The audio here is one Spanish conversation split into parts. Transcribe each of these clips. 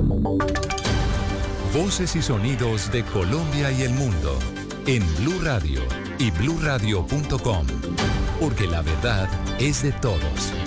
Voces y sonidos de Colombia y el mundo en Blue Radio y bluradio.com, porque la verdad es de todos.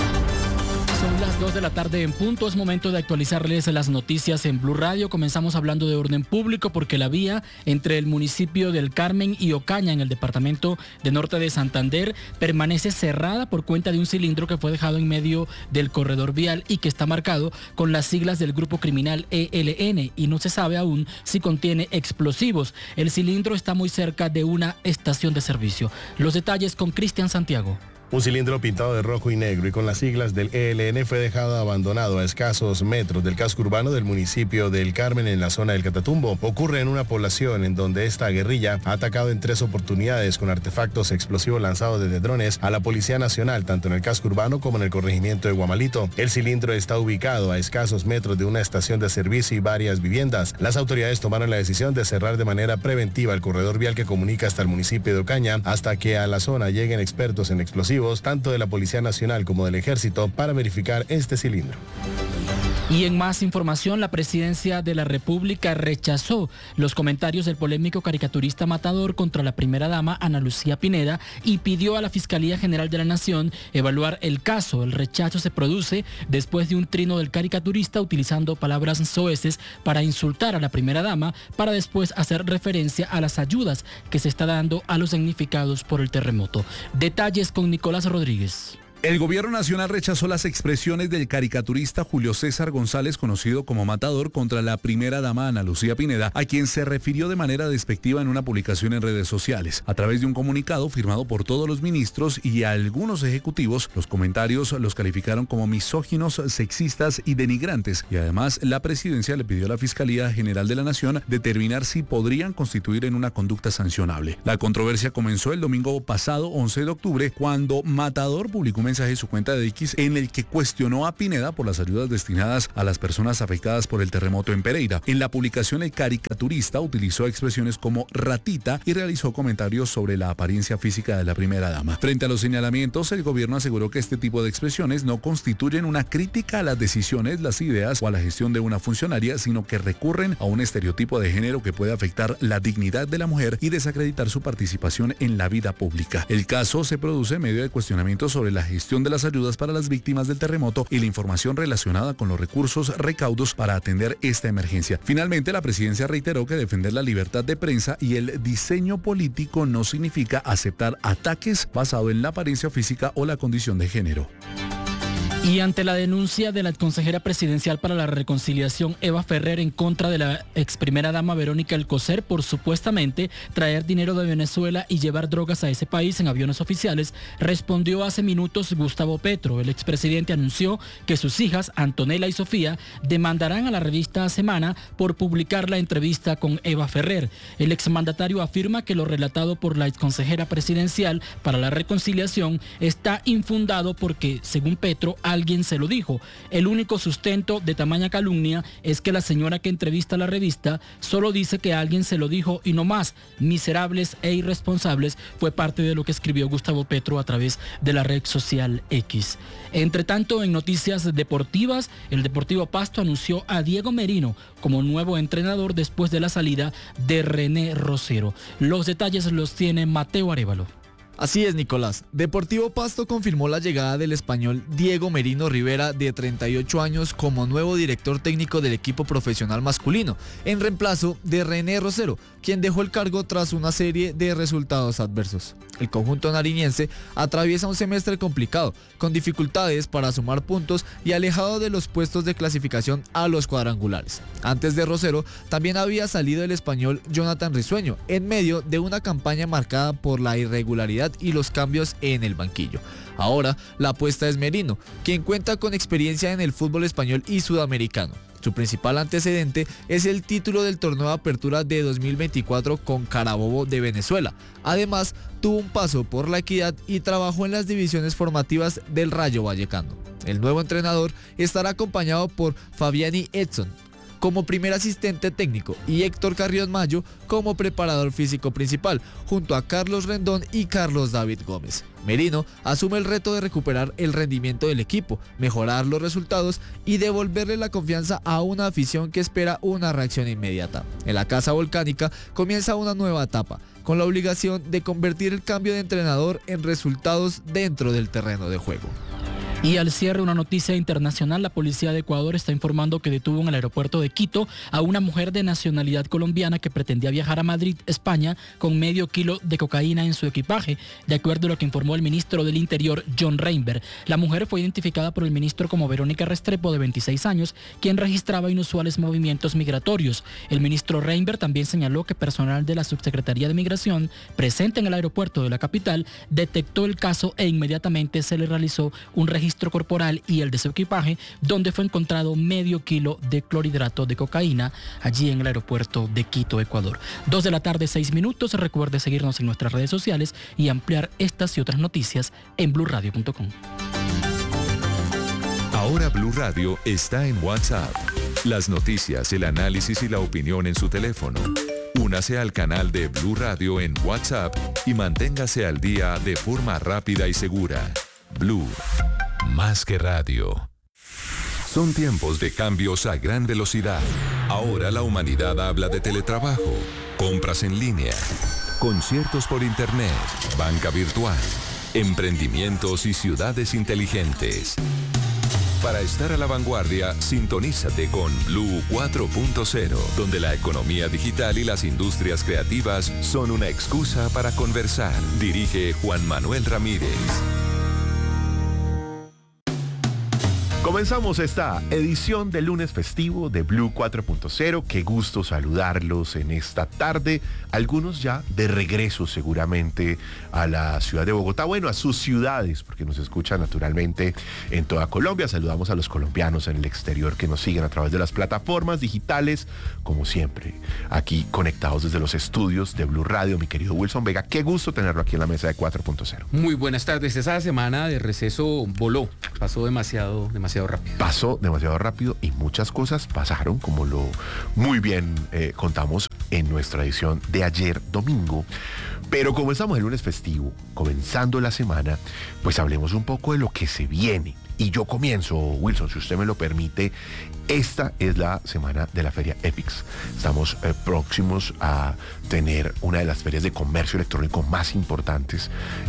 Son las 2 de la tarde en punto, es momento de actualizarles las noticias en Blue Radio. Comenzamos hablando de orden público porque la vía entre el municipio del Carmen y Ocaña en el departamento de Norte de Santander permanece cerrada por cuenta de un cilindro que fue dejado en medio del corredor vial y que está marcado con las siglas del grupo criminal ELN y no se sabe aún si contiene explosivos. El cilindro está muy cerca de una estación de servicio. Los detalles con Cristian Santiago. Un cilindro pintado de rojo y negro y con las siglas del ELN fue dejado abandonado a escasos metros del casco urbano del municipio del Carmen en la zona del Catatumbo. Ocurre en una población en donde esta guerrilla ha atacado en 3 oportunidades con artefactos explosivos lanzados desde drones a la Policía Nacional, tanto en el casco urbano como en el corregimiento de Guamalito. El cilindro está ubicado a escasos metros de una estación de servicio y varias viviendas. Las autoridades tomaron la decisión de cerrar de manera preventiva el corredor vial que comunica hasta el municipio de Ocaña hasta que a la zona lleguen expertos en explosivos tanto de la Policía Nacional como del Ejército para verificar este cilindro. Y en más información, la Presidencia de la República rechazó los comentarios del polémico caricaturista matador contra la primera dama Ana Lucía Pineda y pidió a la Fiscalía General de la Nación evaluar el caso. El rechazo se produce después de un trino del caricaturista utilizando palabras soeces para insultar a la primera dama para después hacer referencia a las ayudas que se está dando a los damnificados por el terremoto. Detalles con Nicolás Rodríguez. El gobierno nacional rechazó las expresiones del caricaturista Julio César González, conocido como Matador, contra la primera dama Ana Lucía Pineda, a quien se refirió de manera despectiva en una publicación en redes sociales. A través de un comunicado firmado por todos los ministros y algunos ejecutivos, los comentarios los calificaron como misóginos, sexistas y denigrantes, y además la presidencia le pidió a la Fiscalía General de la Nación determinar si podrían constituir en una conducta sancionable. La controversia comenzó el domingo pasado, 11 de octubre, cuando Matador publicó un mensaje en su cuenta de X en el que cuestionó a Pineda por las ayudas destinadas a las personas afectadas por el terremoto en Pereira. En la publicación, el caricaturista utilizó expresiones como ratita y realizó comentarios sobre la apariencia física de la primera dama. Frente a los señalamientos, el gobierno aseguró que este tipo de expresiones no constituyen una crítica a las decisiones, las ideas o a la gestión de una funcionaria, sino que recurren a un estereotipo de género que puede afectar la dignidad de la mujer y desacreditar su participación en la vida pública. El caso se produce en medio de cuestionamientos sobre la gestión de las ayudas para las víctimas del terremoto y la información relacionada con los recursos recaudos para atender esta emergencia. Finalmente, la presidencia reiteró que defender la libertad de prensa y el diseño político no significa aceptar ataques basados en la apariencia física o la condición de género. Y ante la denuncia de la consejera presidencial para la reconciliación Eva Ferrer en contra de la ex primera dama Verónica Alcocer por supuestamente traer dinero de Venezuela y llevar drogas a ese país en aviones oficiales, respondió hace minutos Gustavo Petro. El expresidente anunció que sus hijas, Antonella y Sofía, demandarán a la revista Semana por publicar la entrevista con Eva Ferrer. El exmandatario afirma que lo relatado por la exconsejera presidencial para la reconciliación está infundado porque, según Petro, alguien se lo dijo. El único sustento de tamaña calumnia es que la señora que entrevista a la revista solo dice que alguien se lo dijo y no más. Miserables e irresponsables fue parte de lo que escribió Gustavo Petro a través de la red social X. Entre tanto, en noticias deportivas, el Deportivo Pasto anunció a Diego Merino como nuevo entrenador después de la salida de René Rosero. Los detalles los tiene Mateo Arévalo. Así es, Nicolás. Deportivo Pasto confirmó la llegada del español Diego Merino Rivera, de 38 años, como nuevo director técnico del equipo profesional masculino, en reemplazo de René Rosero, quien dejó el cargo tras una serie de resultados adversos. El conjunto nariñense atraviesa un semestre complicado, con dificultades para sumar puntos y alejado de los puestos de clasificación a los cuadrangulares. Antes de Rosero, también había salido el español Jonathan Risueño, en medio de una campaña marcada por la irregularidad y los cambios en el banquillo. Ahora la apuesta es Merino, quien cuenta con experiencia en el fútbol español y sudamericano. Su principal antecedente es el título del torneo de apertura de 2024 con Carabobo de Venezuela. Además, tuvo un paso por La Equidad y trabajó en las divisiones formativas del Rayo Vallecano. El nuevo entrenador estará acompañado por Fabiani Edson, como primer asistente técnico y Héctor Carrión Mayo como preparador físico principal, junto a Carlos Rendón y Carlos David Gómez. Merino asume el reto de recuperar el rendimiento del equipo, mejorar los resultados y devolverle la confianza a una afición que espera una reacción inmediata. En la Casa Volcánica comienza una nueva etapa, con la obligación de convertir el cambio de entrenador en resultados dentro del terreno de juego. Y al cierre, una noticia internacional: la policía de Ecuador está informando que detuvo en el aeropuerto de Quito a una mujer de nacionalidad colombiana que pretendía viajar a Madrid, España, con medio kilo de cocaína en su equipaje, de acuerdo a lo que informó el ministro del Interior, John Reinberg. La mujer fue identificada por el ministro como Verónica Restrepo, de 26 años, quien registraba inusuales movimientos migratorios. El ministro Reinberg también señaló que personal de la Subsecretaría de Migración, presente en el aeropuerto de la capital, detectó el caso e inmediatamente se le realizó un registro corporal y el de su equipaje, donde fue encontrado medio kilo de clorhidrato de cocaína allí en el aeropuerto de Quito, Ecuador. 2 de la tarde, 6 minutos. Recuerde seguirnos en nuestras redes sociales y ampliar estas y otras noticias en blurradio.com. Ahora Blue Radio está en WhatsApp. Las noticias, el análisis y la opinión en su teléfono. Únase al canal de Blue Radio en WhatsApp y manténgase al día de forma rápida y segura. Blue, más que radio. Son tiempos de cambios a gran velocidad. Ahora la humanidad habla de teletrabajo, compras en línea, conciertos por internet, banca virtual, emprendimientos y ciudades inteligentes. Para estar a la vanguardia, sintonízate con Blue 4.0, donde la economía digital y las industrias creativas son una excusa para conversar. Dirige Juan Manuel Ramírez. Comenzamos esta edición del lunes festivo de Blue 4.0. Qué gusto saludarlos en esta tarde. Algunos ya de regreso seguramente a la ciudad de Bogotá, bueno, a sus ciudades, porque nos escuchan naturalmente en toda Colombia. Saludamos a los colombianos en el exterior que nos siguen a través de las plataformas digitales, como siempre, aquí conectados desde los estudios de Blue Radio. Mi querido Wilson Vega, qué gusto tenerlo aquí en la mesa de 4.0. Muy buenas tardes. Esa semana de receso voló, pasó demasiado rápido. Pasó demasiado rápido y muchas cosas pasaron, como lo muy bien contamos en nuestra edición de ayer domingo. Pero como estamos el lunes festivo, comenzando la semana, pues hablemos un poco de lo que se viene. Y yo comienzo, Wilson, si usted me lo permite. Esta es la semana de la feria EPIX. Estamos próximos a tener una de las ferias de comercio electrónico más importantes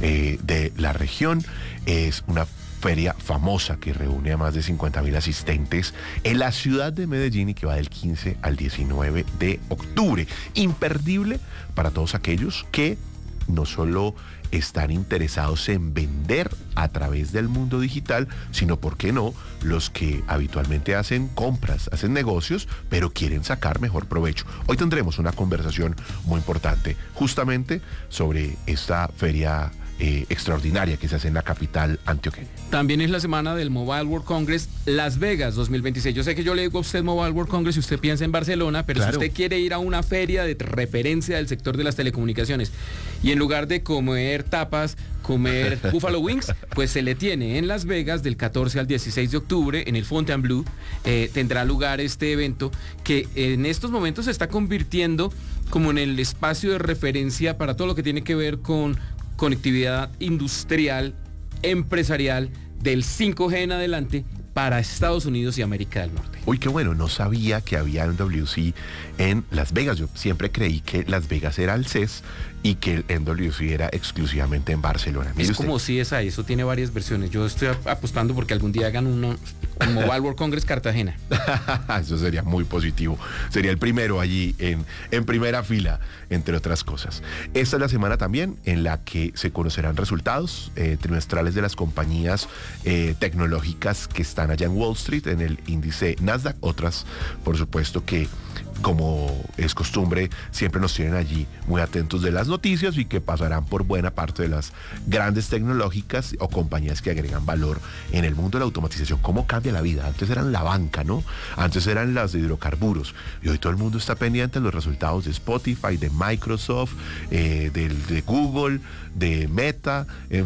de la región. Es una feria famosa que reúne a más de 50,000 asistentes en la ciudad de Medellín y que va del 15 al 19 de octubre. Imperdible para todos aquellos que no solo están interesados en vender a través del mundo digital, sino, ¿por qué no?, los que habitualmente hacen compras, hacen negocios, pero quieren sacar mejor provecho. Hoy tendremos una conversación muy importante justamente sobre esta feria extraordinaria que se hace en la capital antioqueña. También es la semana del Mobile World Congress Las Vegas 2026. Yo sé que yo le digo a usted Mobile World Congress y usted piensa en Barcelona, pero claro, si usted quiere ir a una feria de referencia del sector de las telecomunicaciones y en lugar de comer tapas, comer Buffalo Wings, pues se le tiene en Las Vegas del 14 al 16 de octubre en el Fontainebleau. Tendrá lugar este evento que en estos momentos se está convirtiendo como en el espacio de referencia para todo lo que tiene que ver con conectividad industrial, empresarial, del 5G en adelante para Estados Unidos y América del Norte. Uy, qué bueno, no sabía que había MWC en Las Vegas. Yo siempre creí que Las Vegas era el CES y que el MWC era exclusivamente en Barcelona. Mire, es como CSI, eso tiene varias versiones. Yo estoy apostando porque algún día hagan uno en Mobile World Congress Cartagena. Eso sería muy positivo. Sería el primero allí en primera fila, entre otras cosas. Esta es la semana también en la que se conocerán resultados trimestrales de las compañías tecnológicas que están allá en Wall Street, en el índice Nasdaq. Otras, por supuesto, que como es costumbre, siempre nos tienen allí muy atentos de las noticias y que pasarán por buena parte de las grandes tecnológicas o compañías que agregan valor en el mundo de la automatización. ¿Cómo cambia la vida? Antes eran la banca, ¿no? Antes eran las de hidrocarburos y hoy todo el mundo está pendiente de los resultados de Spotify, de Microsoft, de Google, de Meta, en fin.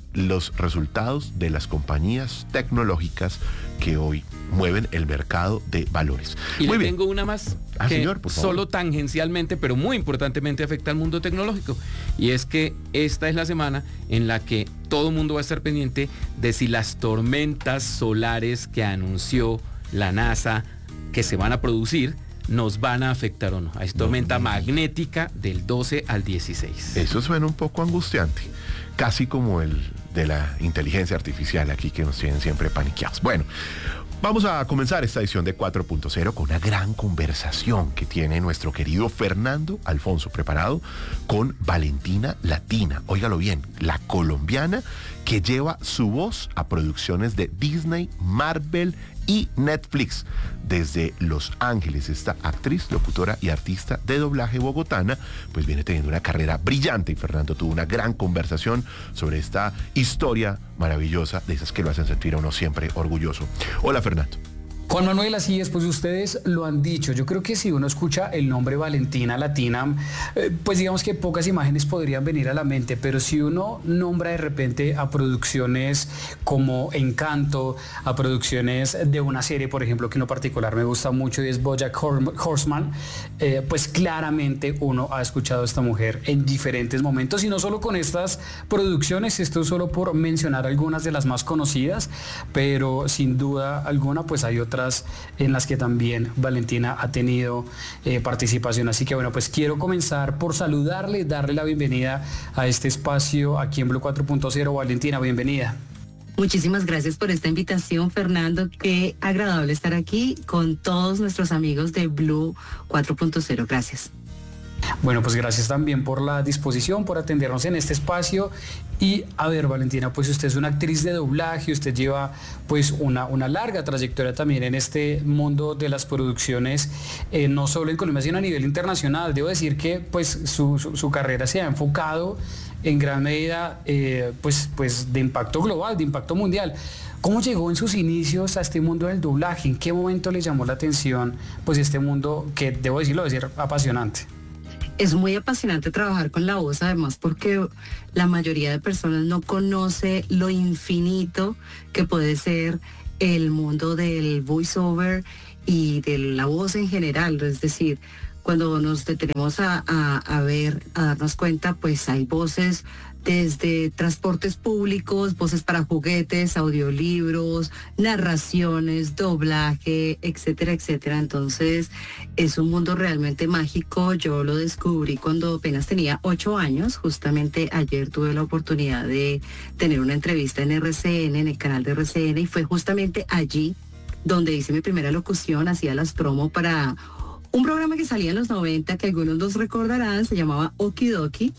los resultados de las compañías tecnológicas que hoy mueven el mercado de valores. Y muy le bien. Tengo una más que señor, por favor. Solo tangencialmente, pero muy importantemente afecta al mundo tecnológico. Y es que esta es la semana en la que todo el mundo va a estar pendiente de si las tormentas solares que anunció la NASA que se van a producir nos van a afectar o no. Hay tormenta magnética del 12 al 16. Eso suena un poco angustiante, casi como el de la inteligencia artificial aquí que nos tienen siempre paniqueados. Bueno, vamos a comenzar esta edición de 4.0 con una gran conversación que tiene nuestro querido Fernando Alfonso, preparado con Valentina Latina. Óigalo bien, la colombiana que lleva su voz a producciones de Disney, Marvel y Netflix. Desde Los Ángeles, esta actriz, locutora y artista de doblaje bogotana, pues viene teniendo una carrera brillante, y Fernando tuvo una gran conversación sobre esta historia maravillosa, de esas que lo hacen sentir a uno siempre orgulloso. Hola, Fernando. Juan Manuel, así es, pues ustedes lo han dicho. Yo creo que si uno escucha el nombre Valentina Latina, pues digamos que pocas imágenes podrían venir a la mente, pero si uno nombra de repente a producciones como Encanto, a producciones de una serie, por ejemplo, que en lo particular me gusta mucho y es BoJack Horseman, pues claramente uno ha escuchado a esta mujer en diferentes momentos, y no solo con estas producciones, esto solo por mencionar algunas de las más conocidas, pero sin duda alguna pues hay otras en las que también Valentina ha tenido participación. Así que bueno, pues quiero comenzar por saludarle, darle la bienvenida a este espacio aquí en Blue 4.0. Valentina, bienvenida. Muchísimas gracias por esta invitación, Fernando. Qué agradable estar aquí con todos nuestros amigos de Blue 4.0. Gracias. Bueno, pues gracias también por la disposición, por atendernos en este espacio. Y a ver, Valentina, pues usted es una actriz de doblaje, usted lleva pues una larga trayectoria también en este mundo de las producciones, no solo en Colombia, sino a nivel internacional. Debo decir que pues su carrera se ha enfocado en gran medida pues de impacto global, de impacto mundial. ¿Cómo llegó en sus inicios a este mundo del doblaje? ¿En qué momento le llamó la atención pues este mundo que, debo decirlo, es apasionante? Es muy apasionante trabajar con la voz, además porque la mayoría de personas no conoce lo infinito que puede ser el mundo del voiceover y de la voz en general. Es decir, cuando nos detenemos a ver, a darnos cuenta, pues hay voces desde transportes públicos, voces para juguetes, audiolibros, narraciones, doblaje, etcétera, etcétera. Entonces, es un mundo realmente mágico. Yo lo descubrí cuando apenas tenía 8 años. Justamente ayer tuve la oportunidad de tener una entrevista en RCN, en el canal de RCN, y fue justamente allí donde hice mi primera locución, hacía las promo para un programa que salía en los 90, que algunos nos recordarán, se llamaba Okidoki.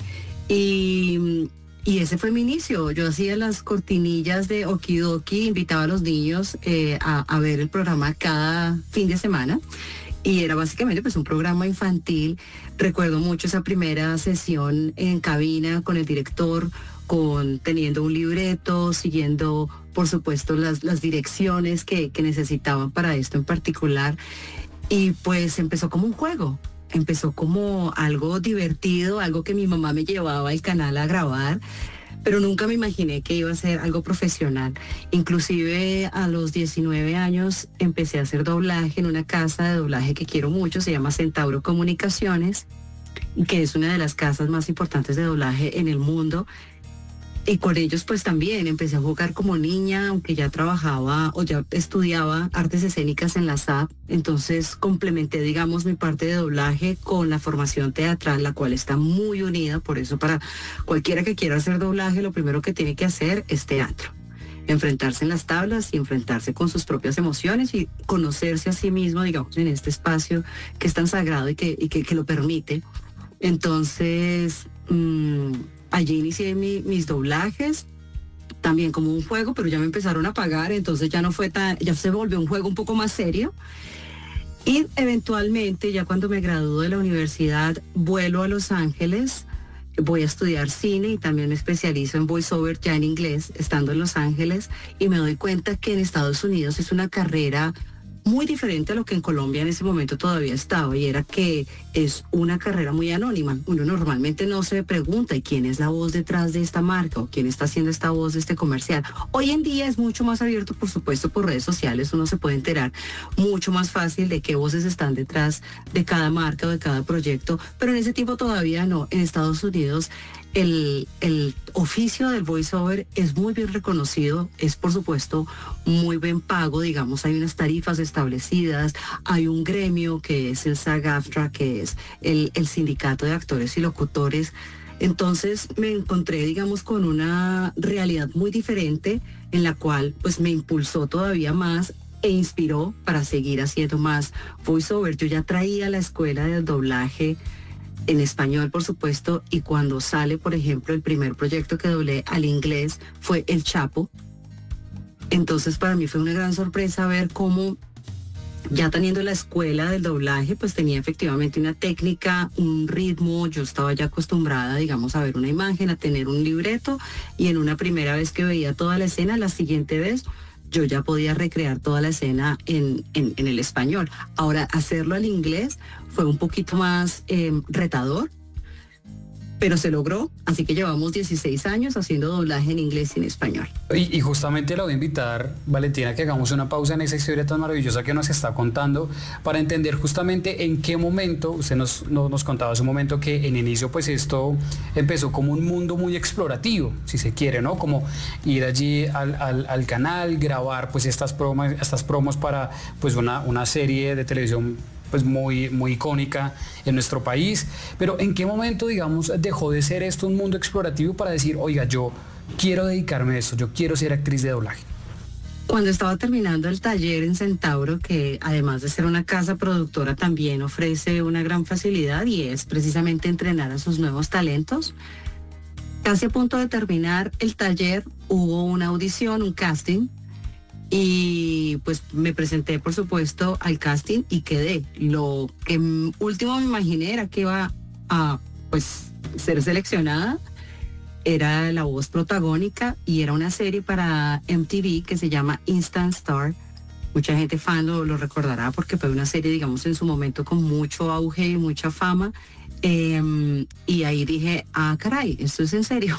Y ese fue mi inicio. Yo hacía las cortinillas de Okidoki, invitaba a los niños a ver el programa cada fin de semana. Y era básicamente pues un programa infantil. Recuerdo mucho esa primera sesión en cabina con el director, teniendo un libreto, siguiendo por supuesto las direcciones que necesitaban para esto en particular. Y pues empezó como un juego. Empezó como algo divertido, algo que mi mamá me llevaba al canal a grabar, pero nunca me imaginé que iba a ser algo profesional. Inclusive a los 19 años empecé a hacer doblaje en una casa de doblaje que quiero mucho, se llama Centauro Comunicaciones, que es una de las casas más importantes de doblaje en el mundo. Y con ellos pues también empecé a jugar como niña, aunque ya trabajaba o ya estudiaba artes escénicas en la SAP. Entonces complementé, digamos, mi parte de doblaje con la formación teatral, la cual está muy unida. Por eso para cualquiera que quiera hacer doblaje, lo primero que tiene que hacer es teatro. Enfrentarse en las tablas y enfrentarse con sus propias emociones y conocerse a sí mismo, digamos, en este espacio que es tan sagrado y que lo permite. Entonces, allí inicié mis doblajes, también como un juego, pero ya me empezaron a pagar, entonces ya se volvió un juego un poco más serio. Y eventualmente, ya cuando me graduó de la universidad, vuelo a Los Ángeles, voy a estudiar cine y también me especializo en voiceover ya en inglés, estando en Los Ángeles, y me doy cuenta que en Estados Unidos es una carrera muy diferente a lo que en Colombia en ese momento todavía estaba, y era que es una carrera muy anónima. Uno normalmente no se pregunta ¿y quién es la voz detrás de esta marca o quién está haciendo esta voz de este comercial? Hoy en día es mucho más abierto, por supuesto, por redes sociales. Uno se puede enterar mucho más fácil de qué voces están detrás de cada marca o de cada proyecto, pero en ese tiempo todavía no. En Estados Unidos el oficio del voiceover es muy bien reconocido, es por supuesto muy bien pago, digamos, hay unas tarifas establecidas, hay un gremio que es el SAG-AFTRA, que es el sindicato de actores y locutores. Entonces me encontré, digamos, con una realidad muy diferente en la cual pues me impulsó todavía más e inspiró para seguir haciendo más voiceover. Yo ya traía la escuela del doblaje en español, por supuesto, y cuando sale, por ejemplo, el primer proyecto que doblé al inglés fue El Chapo. Entonces para mí fue una gran sorpresa ver cómo, ya teniendo la escuela del doblaje, pues tenía efectivamente una técnica, un ritmo. Yo estaba ya acostumbrada, digamos, a ver una imagen, a tener un libreto, y en una primera vez que veía toda la escena, la siguiente vez yo ya podía recrear toda la escena en el español. Ahora, hacerlo al inglés fue un poquito más retador, pero se logró, así que llevamos 16 años haciendo doblaje en inglés y en español. Y justamente la voy a invitar, Valentina, que hagamos una pausa en esa historia tan maravillosa que nos está contando, para entender justamente en qué momento, usted nos contaba hace un momento que en inicio pues esto empezó como un mundo muy explorativo, si se quiere, ¿no? Como ir allí al canal, grabar pues estas promos para pues una serie de televisión pues muy icónica en nuestro país. Pero ¿en qué momento, digamos, dejó de ser esto un mundo explorativo para decir, oiga, yo quiero dedicarme a esto, yo quiero ser actriz de doblaje? Cuando estaba terminando el taller en Centauro, que además de ser una casa productora también ofrece una gran facilidad, y es precisamente entrenar a sus nuevos talentos, casi a punto de terminar el taller hubo una audición, un casting, y pues me presenté, por supuesto, al casting y quedé. Lo que último me imaginé era que iba a pues ser seleccionada. Era la voz protagónica y era una serie para MTV que se llama Instant Star. Mucha gente fan lo recordará porque fue una serie, digamos, en su momento con mucho auge y mucha fama. Y ahí dije, caray, esto es en serio.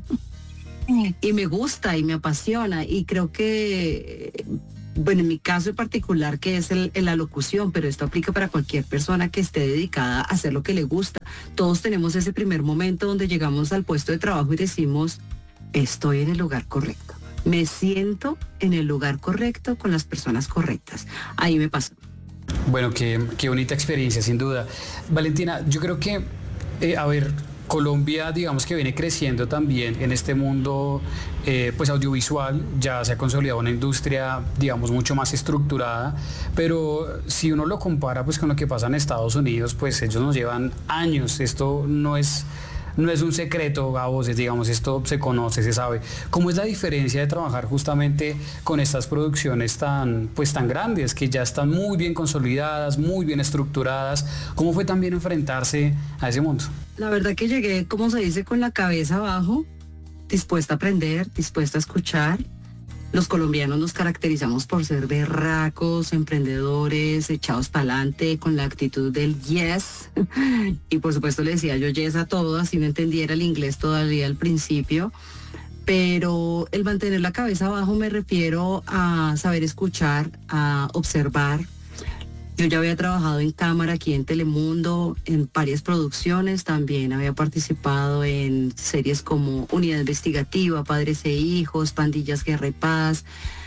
Y me gusta y me apasiona, y creo que, bueno, en mi caso en particular, que es la locución, pero esto aplica para cualquier persona que esté dedicada a hacer lo que le gusta. Todos tenemos ese primer momento donde llegamos al puesto de trabajo y decimos, estoy en el lugar correcto, me siento en el lugar correcto con las personas correctas. Ahí me pasó. Bueno, qué bonita experiencia, sin duda. Valentina, yo creo que, Colombia, digamos que viene creciendo también en este mundo pues audiovisual, ya se ha consolidado una industria, digamos, mucho más estructurada, pero si uno lo compara pues con lo que pasa en Estados Unidos, pues ellos nos llevan años. Esto no es un secreto a voces, digamos, esto se conoce, se sabe. ¿Cómo es la diferencia de trabajar justamente con estas producciones tan grandes, que ya están muy bien consolidadas, muy bien estructuradas? ¿Cómo fue también enfrentarse a ese mundo? La verdad que llegué, como se dice, con la cabeza abajo, dispuesta a aprender, dispuesta a escuchar. Los colombianos nos caracterizamos por ser berracos, emprendedores, echados para adelante, con la actitud del yes. Y por supuesto le decía yo yes a todo, así no entendiera el inglés todavía al principio. Pero el mantener la cabeza abajo me refiero a saber escuchar, a observar. Yo ya había trabajado en cámara aquí en Telemundo, en varias producciones, también había participado en series como Unidad Investigativa, Padres e Hijos, Pandillas, Guerra y Paz,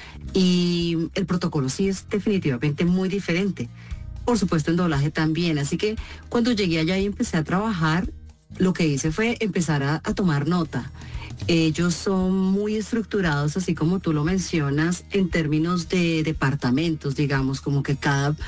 y el protocolo sí es definitivamente muy diferente. Por supuesto en doblaje también, así que cuando llegué allá y empecé a trabajar, lo que hice fue empezar a tomar nota. Ellos son muy estructurados, así como tú lo mencionas, en términos de departamentos, digamos, como que cada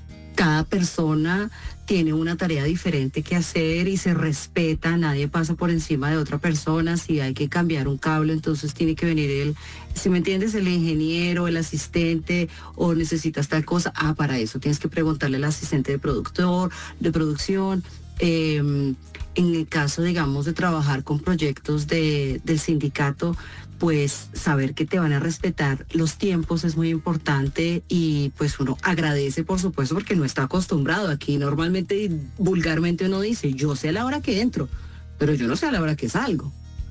persona tiene una tarea diferente que hacer y se respeta, nadie pasa por encima de otra persona. Si hay que cambiar un cable, entonces tiene que venir si me entiendes, el ingeniero, el asistente, o necesitas tal cosa, para eso tienes que preguntarle al asistente de producción. en el caso, digamos, de trabajar con proyectos del sindicato, pues saber que te van a respetar los tiempos es muy importante y pues uno agradece, por supuesto, porque no está acostumbrado. Aquí normalmente y vulgarmente uno dice, yo sé a la hora que entro, pero yo no sé a la hora que salgo.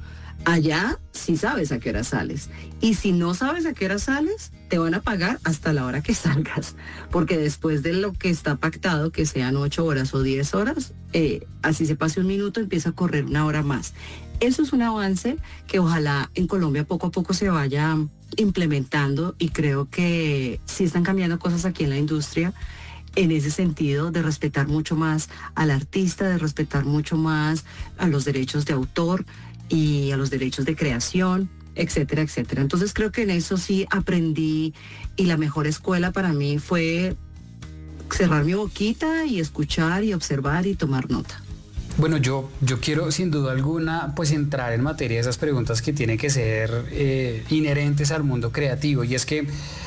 Allá sí sabes a qué hora sales. Y si no sabes a qué hora sales, te van a pagar hasta la hora que salgas. Porque después de lo que está pactado, que sean 8 horas o 10 horas, así se pase un minuto, empieza a correr 1 hora más. Eso es un avance que ojalá en Colombia poco a poco se vaya implementando, y creo que sí están cambiando cosas aquí en la industria en ese sentido, de respetar mucho más al artista, de respetar mucho más a los derechos de autor y a los derechos de creación, etcétera, etcétera. Entonces creo que en eso sí aprendí, y la mejor escuela para mí fue cerrar mi boquita y escuchar y observar y tomar nota. Bueno, yo quiero sin duda alguna pues entrar en materia de esas preguntas que tienen que ser inherentes al mundo creativo, y es que,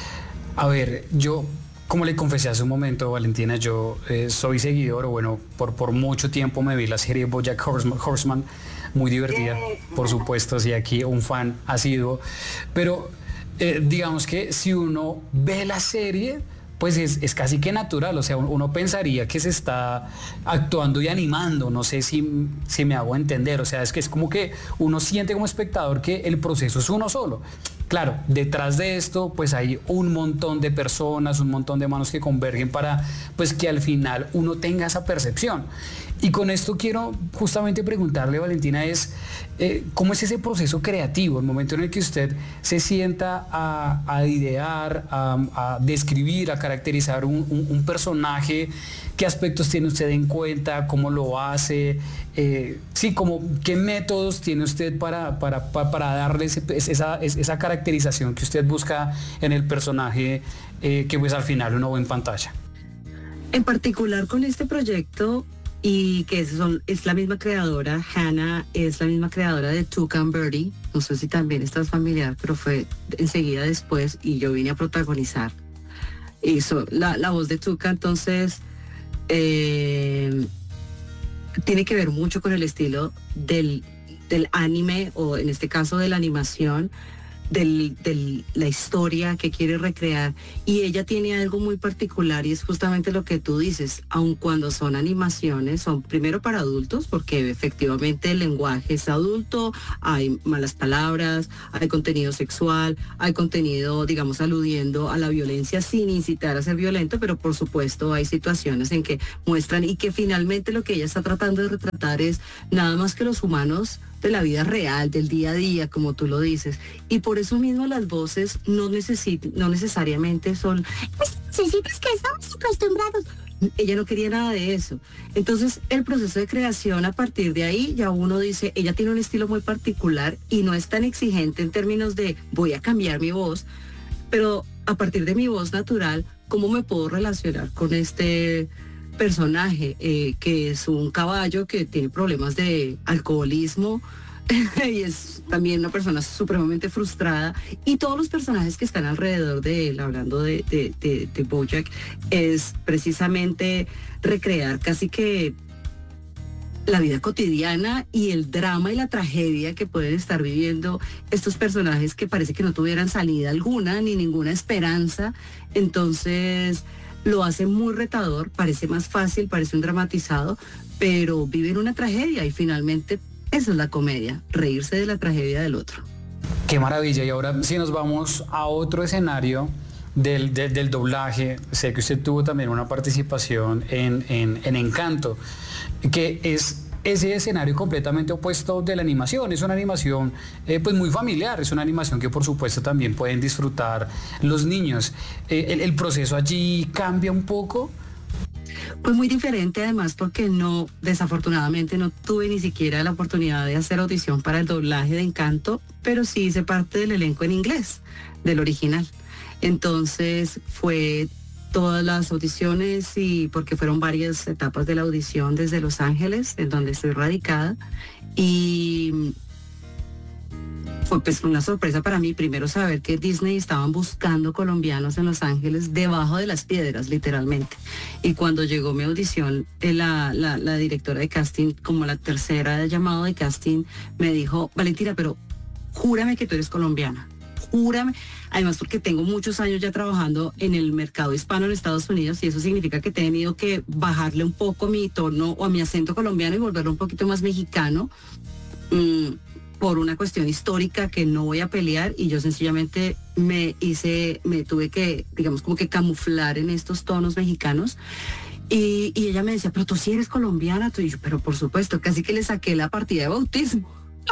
a ver, yo, como le confesé hace un momento, Valentina, yo soy seguidor, o bueno, por mucho tiempo me vi la serie BoJack Horseman, muy divertida, por supuesto, sí, aquí un fan asiduo, pero digamos que si uno ve la serie, pues es casi que natural, o sea, uno pensaría que se está actuando y animando, no sé si me hago entender, o sea, es que es como que uno siente como espectador que el proceso es uno solo. Claro, detrás de esto pues hay un montón de personas, un montón de manos que convergen para pues que al final uno tenga esa percepción. Y con esto quiero justamente preguntarle, Valentina, ¿cómo es ese proceso creativo? El momento en el que usted se sienta a idear, a describir, a caracterizar un personaje, ¿qué aspectos tiene usted en cuenta? ¿Cómo lo hace? ¿Qué métodos tiene usted para darle esa caracterización que usted busca en el personaje que pues al final uno ve en pantalla? En particular con este proyecto, y que es la misma creadora, Hannah es la misma creadora de Tuca and Birdie, no sé si también estás familiar, pero fue enseguida después y yo vine a protagonizar. Hizo la voz de Tuca, entonces tiene que ver mucho con el estilo del anime, o en este caso de la animación, de la historia que quiere recrear, y ella tiene algo muy particular, y es justamente lo que tú dices, aun cuando son animaciones, son primero para adultos, porque efectivamente el lenguaje es adulto, hay malas palabras, hay contenido sexual, hay contenido, digamos, aludiendo a la violencia sin incitar a ser violento, pero por supuesto hay situaciones en que muestran, y que finalmente lo que ella está tratando de retratar es nada más que los humanos de la vida real, del día a día, como tú lo dices. Y por eso mismo las voces no necesariamente son, pues necesitas que estamos acostumbrados. Ella no quería nada de eso. Entonces el proceso de creación, a partir de ahí ya uno dice, ella tiene un estilo muy particular y no es tan exigente en términos de voy a cambiar mi voz, pero a partir de mi voz natural, ¿cómo me puedo relacionar con este personaje que es un caballo que tiene problemas de alcoholismo y es también una persona supremamente frustrada, y todos los personajes que están alrededor de él, hablando de BoJack, es precisamente recrear casi que la vida cotidiana y el drama y la tragedia que pueden estar viviendo estos personajes que parece que no tuvieran salida alguna ni ninguna esperanza. Entonces lo hace muy retador, parece más fácil, parece un dramatizado, pero viven una tragedia, y finalmente esa es la comedia, reírse de la tragedia del otro. Qué maravilla. Y ahora si nos vamos a otro escenario del doblaje, sé que usted tuvo también una participación en Encanto, que es ese escenario completamente opuesto de la animación. Es una animación pues muy familiar, es una animación que por supuesto también pueden disfrutar los niños. ¿El proceso allí cambia un poco? Pues muy diferente, además, porque desafortunadamente no tuve ni siquiera la oportunidad de hacer audición para el doblaje de Encanto, pero sí hice parte del elenco en inglés, del original. Entonces fue todas las audiciones, y porque fueron varias etapas de la audición desde Los Ángeles, en donde estoy radicada, y fue pues una sorpresa para mí, primero saber que Disney estaban buscando colombianos en Los Ángeles debajo de las piedras, literalmente. Y cuando llegó mi audición, la directora de casting, como la tercera llamado de casting, me dijo, Valentina, pero júrame que tú eres colombiana. Júrame, además porque tengo muchos años ya trabajando en el mercado hispano en Estados Unidos y eso significa que he tenido que bajarle un poco mi tono o a mi acento colombiano y volverlo un poquito más mexicano por una cuestión histórica que no voy a pelear y yo sencillamente me tuve que, digamos, como que camuflar en estos tonos mexicanos. Y ella me decía, pero tú sí eres colombiana, y yo, pero por supuesto, casi que le saqué la partida de bautismo.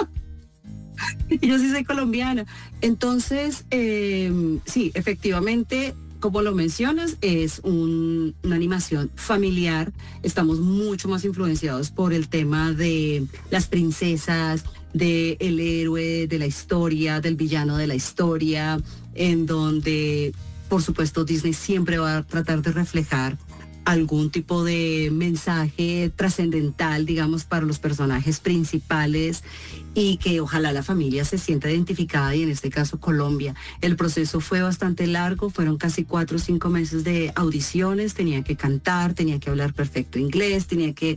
Y yo sí soy colombiana. Entonces, sí, efectivamente, como lo mencionas, es una animación familiar. Estamos mucho más influenciados por el tema de las princesas, del héroe de la historia, del villano de la historia, en donde, por supuesto, Disney siempre va a tratar de reflejar algún tipo de mensaje trascendental, digamos, para los personajes principales y que ojalá la familia se sienta identificada y en este caso Colombia. El proceso fue bastante largo, fueron casi 4 o 5 meses de audiciones, tenía que cantar, tenía que hablar perfecto inglés, tenía que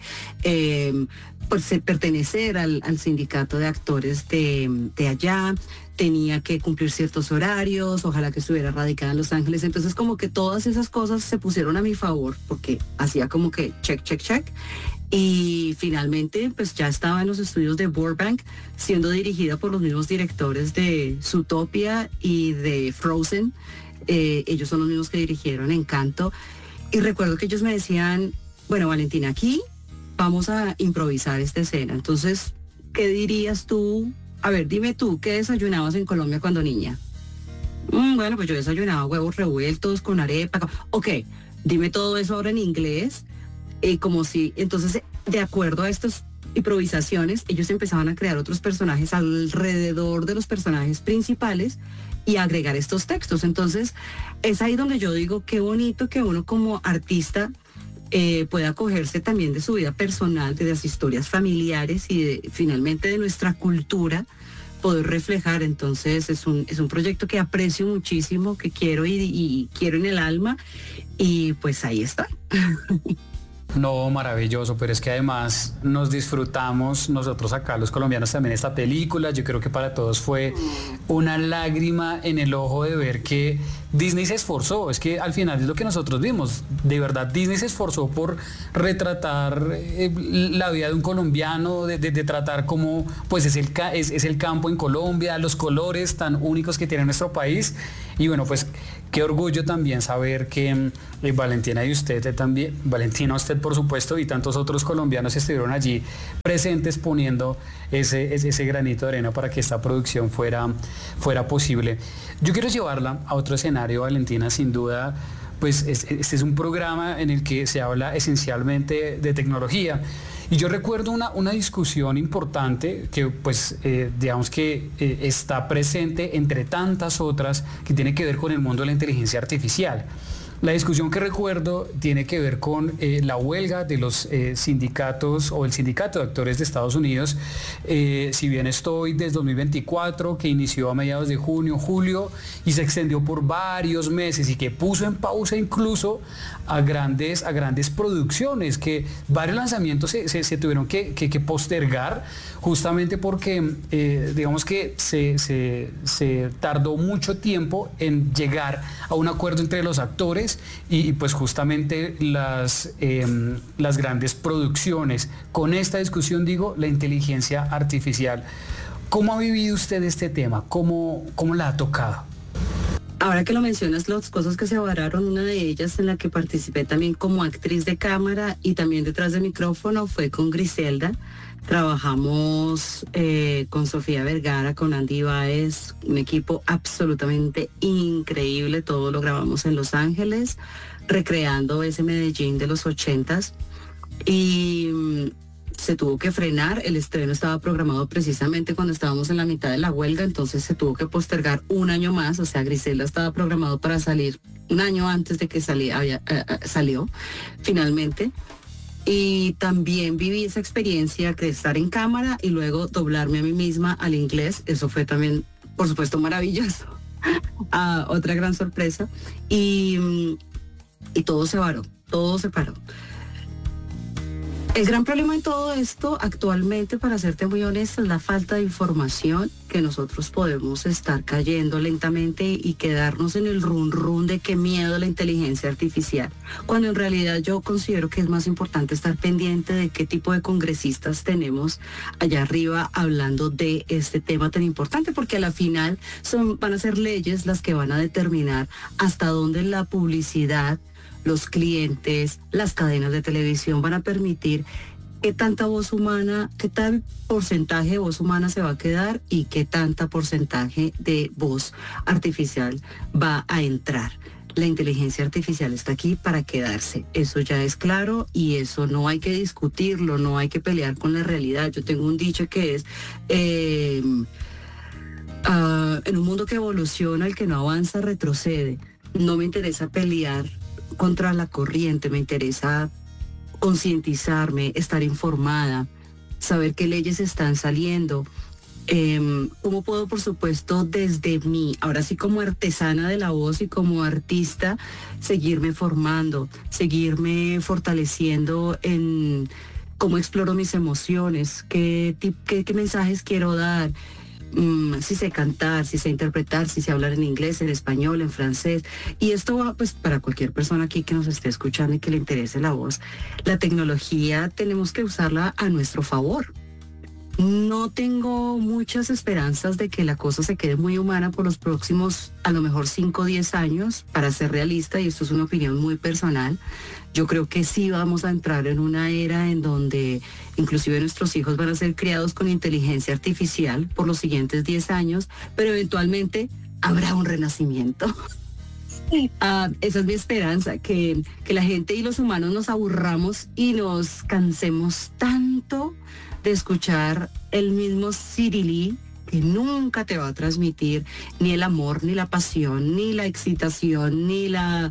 pertenecer al sindicato de actores de allá, tenía que cumplir ciertos horarios, ojalá que estuviera radicada en Los Ángeles. Entonces como que todas esas cosas se pusieron a mi favor porque hacía como que check, check, check. Y finalmente pues ya estaba en los estudios de Burbank siendo dirigida por los mismos directores de Zootopia y de Frozen. Ellos son los mismos que dirigieron Encanto. Y recuerdo que ellos me decían, bueno, Valentina, aquí vamos a improvisar esta escena. Entonces, ¿qué dirías tú? A ver, dime tú, ¿qué desayunabas en Colombia cuando niña? Bueno, pues yo desayunaba huevos revueltos con arepa. Ok, dime todo eso ahora en inglés. Como si, entonces, de acuerdo a estas improvisaciones, ellos empezaban a crear otros personajes alrededor de los personajes principales y agregar estos textos. Entonces, es ahí donde yo digo, qué bonito que uno como artista pueda acogerse también de su vida personal, de las historias familiares y finalmente de nuestra cultura, poder reflejar. Entonces es un proyecto que aprecio muchísimo, que quiero y quiero en el alma y pues ahí está. No, maravilloso, pero es que además nos disfrutamos nosotros acá, los colombianos, también esta película. Yo creo que para todos fue una lágrima en el ojo de ver que Disney se esforzó. Es que al final es lo que nosotros vimos. De verdad, Disney se esforzó por retratar la vida de un colombiano, de tratar cómo pues es el campo en Colombia, los colores tan únicos que tiene nuestro país. Y bueno, pues qué orgullo también saber que Valentina y usted también, Valentina, usted por supuesto, y tantos otros colombianos estuvieron allí presentes poniendo ese granito de arena para que esta producción fuera posible. Yo quiero llevarla a otro escenario, Valentina, sin duda. Pues este es un programa en el que se habla esencialmente de tecnología. Y yo recuerdo una discusión importante que pues digamos que está presente entre tantas otras que tiene que ver con el mundo de la inteligencia artificial. La discusión que recuerdo tiene que ver con la huelga de los sindicatos o el sindicato de actores de Estados Unidos. Si bien estoy desde 2024, que inició a mediados de junio, julio, y se extendió por varios meses y que puso en pausa incluso a grandes producciones, que varios lanzamientos se tuvieron que postergar justamente porque digamos que se tardó mucho tiempo en llegar a un acuerdo entre los actores y pues justamente las grandes producciones. Con esta discusión digo, la inteligencia artificial. ¿Cómo ha vivido usted este tema? ¿Cómo la ha tocado? Ahora que lo mencionas, las cosas que se avararon, una de ellas en la que participé también como actriz de cámara y también detrás del micrófono fue con Griselda. Trabajamos con Sofía Vergara, con Andy Báez, un equipo absolutamente increíble. Todo lo grabamos en Los Ángeles, recreando ese Medellín de los 80s. Y se tuvo que frenar. El estreno estaba programado precisamente cuando estábamos en la mitad de la huelga, entonces se tuvo que postergar un año más. O sea, Griselda estaba programado para salir un año antes de que salió finalmente. Y también viví esa experiencia de estar en cámara y luego doblarme a mí misma al inglés. Eso fue también, por supuesto, maravilloso. Otra gran sorpresa. Y todo se paró, todo se paró. El gran problema en todo esto actualmente, para serte muy honesta, es la falta de información, que nosotros podemos estar cayendo lentamente y quedarnos en el run de qué miedo la inteligencia artificial, cuando en realidad yo considero que es más importante estar pendiente de qué tipo de congresistas tenemos allá arriba hablando de este tema tan importante, porque a la final van a ser leyes las que van a determinar hasta dónde la publicidad, los clientes, las cadenas de televisión van a permitir qué tanta voz humana, qué tal porcentaje de voz humana se va a quedar y qué tanta porcentaje de voz artificial va a entrar. La inteligencia artificial está aquí para quedarse, eso ya es claro y eso no hay que discutirlo, no hay que pelear con la realidad. Yo tengo un dicho que es, en un mundo que evoluciona, el que no avanza retrocede. No me interesa pelear contra la corriente, me interesa concientizarme, estar informada, saber qué leyes están saliendo, cómo puedo, por supuesto, desde mí, ahora sí como artesana de la voz y como artista, seguirme formando, seguirme fortaleciendo en cómo exploro mis emociones, qué mensajes quiero dar. Si sé cantar, si sé interpretar, si sé hablar en inglés, en español, en francés. Y esto va pues para cualquier persona aquí que nos esté escuchando y que le interese la voz. La tecnología tenemos que usarla a nuestro favor. No tengo muchas esperanzas de que la cosa se quede muy humana por los próximos, a lo mejor 5 o 10 años, para ser realista, y esto es una opinión muy personal. Yo creo que sí vamos a entrar en una era en donde inclusive nuestros hijos van a ser criados con inteligencia artificial por los siguientes 10 años, pero eventualmente habrá un renacimiento. Esa es mi esperanza, que la gente y los humanos nos aburramos y nos cansemos tanto de escuchar el mismo cirilí que nunca te va a transmitir ni el amor, ni la pasión, ni la excitación, ni la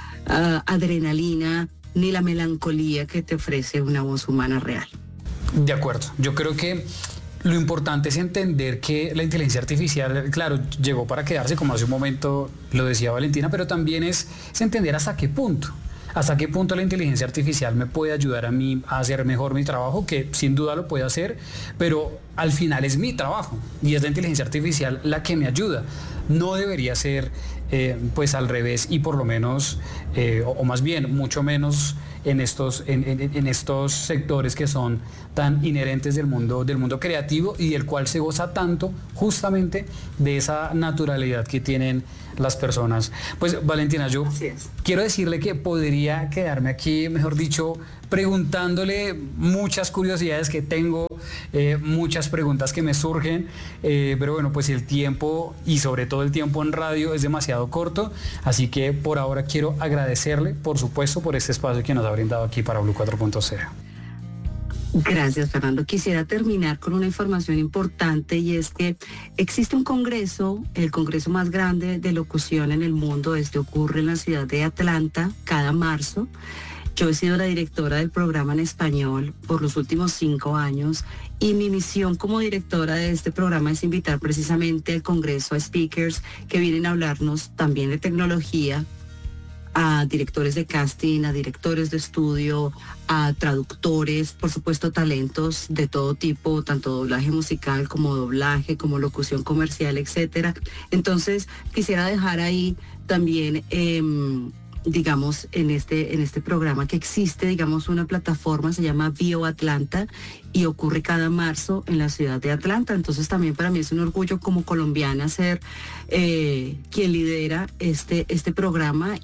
adrenalina, ni la melancolía que te ofrece una voz humana real. De acuerdo, yo creo que lo importante es entender que la inteligencia artificial, claro, llegó para quedarse, como hace un momento lo decía Valentina, pero también es entender hasta qué punto la inteligencia artificial me puede ayudar a mí a hacer mejor mi trabajo, que sin duda lo puede hacer, pero al final es mi trabajo y es la inteligencia artificial la que me ayuda. No debería ser pues al revés, y por lo menos, o más bien mucho menos en estos sectores que son tan inherentes del mundo creativo y del cual se goza tanto justamente de esa naturalidad que tienen las personas. Pues Valentina, yo quiero decirle que podría quedarme aquí, mejor dicho, preguntándole muchas curiosidades que tengo, muchas preguntas que me surgen, pero bueno, pues el tiempo y sobre todo el tiempo en radio es demasiado corto, así que por ahora quiero agradecerle, por supuesto, por este espacio que nos ha brindado aquí para Blue 4.0. Gracias, Fernando. Quisiera terminar con una información importante, y es que existe un congreso, el congreso más grande de locución en el mundo. Este ocurre en la ciudad de Atlanta cada marzo. Yo he sido la directora del programa en español por los últimos 5 años, y mi misión como directora de este programa es invitar precisamente al congreso a speakers que vienen a hablarnos también de tecnología, a directores de casting, a directores de estudio, a traductores, por supuesto talentos de todo tipo, tanto doblaje musical como doblaje, como locución comercial, etcétera. Entonces quisiera dejar ahí también, digamos, en este programa que existe, digamos, una plataforma, se llama Bio Atlanta, y ocurre cada marzo en la ciudad de Atlanta. Entonces también para mí es un orgullo como colombiana ser quien lidera este programa,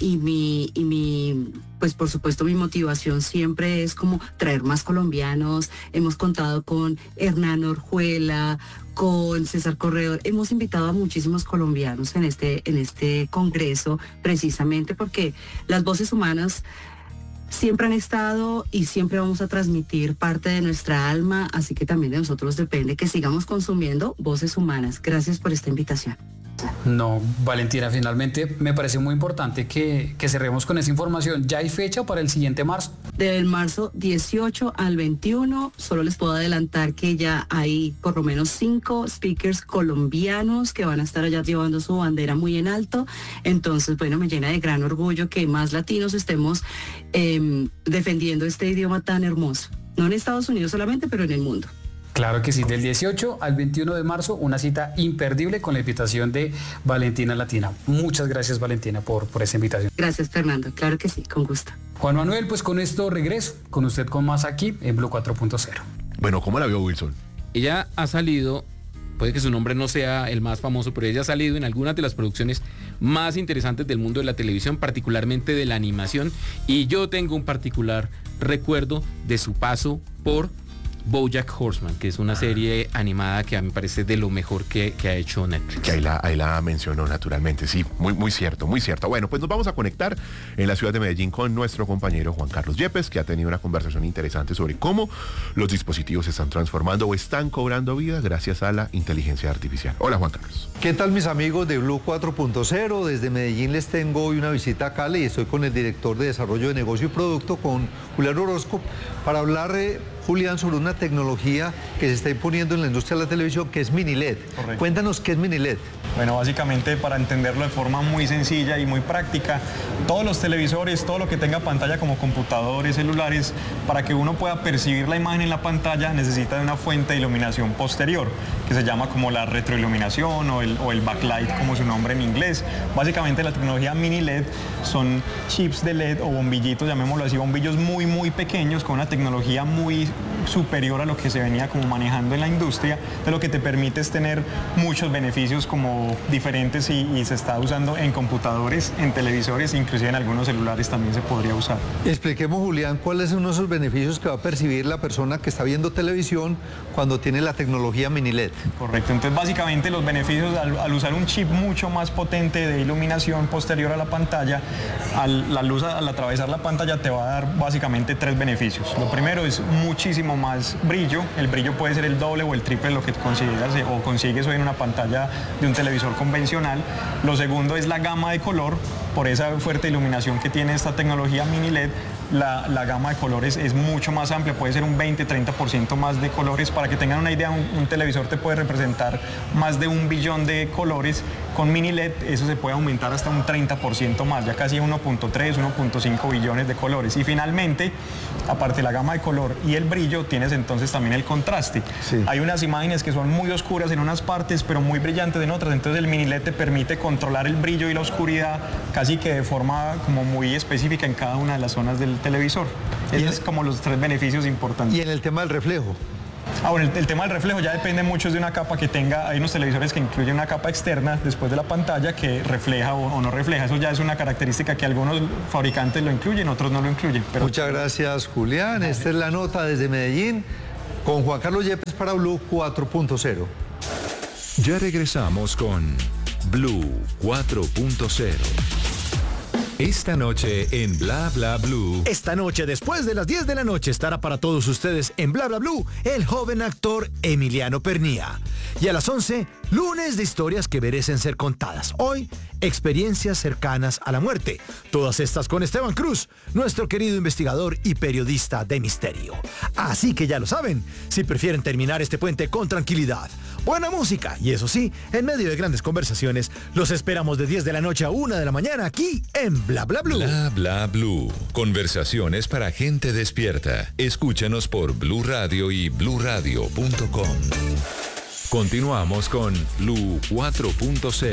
y pues por supuesto mi motivación siempre es como traer más colombianos. Hemos contado con Hernán Orjuela, con César Corredor, hemos invitado a muchísimos colombianos en este congreso, precisamente porque las voces humanas siempre han estado y siempre vamos a transmitir parte de nuestra alma, así que también de nosotros depende que sigamos consumiendo voces humanas. Gracias por esta invitación. No, Valentina, finalmente me parece muy importante que cerremos con esa información. ¿Ya hay fecha para el siguiente marzo? Del marzo 18 al 21, solo les puedo adelantar que ya hay por lo menos 5 speakers colombianos que van a estar allá llevando su bandera muy en alto. Entonces, bueno, me llena de gran orgullo que más latinos estemos defendiendo este idioma tan hermoso. No en Estados Unidos solamente, pero en el mundo. Claro que sí, del 18 al 21 de marzo, una cita imperdible con la invitación de Valentina Latina. Muchas gracias, Valentina, por esa invitación. Gracias, Fernando. Claro que sí, con gusto. Juan Manuel, pues con esto regreso con usted con más aquí en Blue 4.0. Bueno, ¿cómo la vio, Wilson? Ella ha salido, puede que su nombre no sea el más famoso, pero ella ha salido en algunas de las producciones más interesantes del mundo de la televisión, particularmente de la animación, y yo tengo un particular recuerdo de su paso por BoJack Horseman, que es una serie animada que a mí me parece de lo mejor que ha hecho Netflix. Que ahí la mencionó naturalmente, sí, muy cierto, muy cierto. Bueno, pues nos vamos a conectar en la ciudad de Medellín con nuestro compañero Juan Carlos Yepes, que ha tenido una conversación interesante sobre cómo los dispositivos se están transformando o están cobrando vida gracias a la inteligencia artificial. Hola, Juan Carlos. ¿Qué tal, mis amigos de Blue 4.0? Desde Medellín les tengo hoy una visita a Cali y estoy con el director de Desarrollo de Negocio y Producto, con Julián Orozco, para hablar, Julián, sobre una tecnología que se está imponiendo en la industria de la televisión, que es mini LED. Correcto. Cuéntanos qué es mini LED. Bueno, básicamente, para entenderlo de forma muy sencilla y muy práctica, todos los televisores, todo lo que tenga pantalla como computadores, celulares, para que uno pueda percibir la imagen en la pantalla, necesita de una fuente de iluminación posterior, que se llama como la retroiluminación o el backlight, como su nombre en inglés. Básicamente, la tecnología mini LED son chips de LED o bombillitos, llamémoslo así, bombillos muy pequeños con una tecnología muy superior a lo que se venía como manejando en la industria, de lo que te permite es tener muchos beneficios como diferentes y se está usando en computadores, en televisores, inclusive en algunos celulares también se podría usar. Expliquemos, Julián, cuáles son esos beneficios que va a percibir la persona que está viendo televisión cuando tiene la tecnología mini LED. Correcto, entonces básicamente los beneficios al usar un chip mucho más potente de iluminación posterior a la pantalla, la luz al atravesar la pantalla te va a dar básicamente 3 beneficios. Lo primero es muchísimo más brillo, el brillo puede ser el doble o el triple de lo que consideras o consigues hoy en una pantalla de un televisor convencional. Lo segundo es la gama de color, por esa fuerte iluminación que tiene esta tecnología mini LED, la gama de colores es mucho más amplia, puede ser un 20-30% más de colores. Para que tengan una idea, un televisor te puede representar más de 1 billón de colores. Con mini LED eso se puede aumentar hasta un 30% más, ya casi 1.3, 1.5 billones de colores. Y finalmente, aparte de la gama de color y el brillo, tienes entonces también el contraste. Sí. Hay unas imágenes que son muy oscuras en unas partes, pero muy brillantes en otras. Entonces el mini LED te permite controlar el brillo y la oscuridad casi que de forma como muy específica en cada una de las zonas del televisor. Esos es como los 3 beneficios importantes. ¿Y en el tema del reflejo? Bueno, el tema del reflejo ya depende mucho de una capa que tenga. Hay unos televisores que incluyen una capa externa después de la pantalla que refleja o no refleja. Eso ya es una característica que algunos fabricantes lo incluyen, otros no lo incluyen. Pero... Muchas gracias, Julián. Esta es la nota desde Medellín con Juan Carlos Yepes para Blue 4.0. Ya regresamos con Blue 4.0. Esta noche en Bla Bla Blue. Esta noche, después de las 10 de la noche, estará para todos ustedes en Bla Bla Blue el joven actor Emiliano Pernía. Y a las 11, lunes de historias que merecen ser contadas. Hoy, experiencias cercanas a la muerte. Todas estas con Esteban Cruz, nuestro querido investigador y periodista de misterio. Así que ya lo saben, si prefieren terminar este puente con tranquilidad, buena música y eso sí, en medio de grandes conversaciones, los esperamos de 10 de la noche a 1 de la mañana aquí en Bla Bla Blue. Bla Bla Blue. Conversaciones para gente despierta. Escúchanos por Blue Radio y bluradio.com. Continuamos con Blue 4.0.